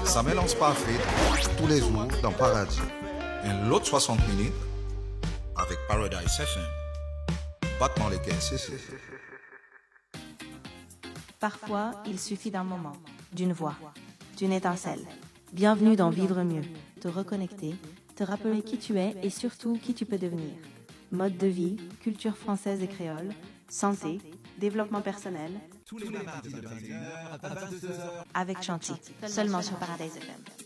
Ça mélange parfait tous les jours dans Paradis. Un lot 60 minutes avec Paradise FM. Battement les caisses, c'est. Parfois, il suffit d'un moment, d'une voix, d'une étincelle. Bienvenue dans Vivre mieux, te reconnecter, te rappeler qui tu es et surtout qui tu peux devenir. Mode de vie, culture française et créole, santé, développement personnel. Tous les mardis de 21h à 22h Avec Chanty, seulement sur Paradise FM.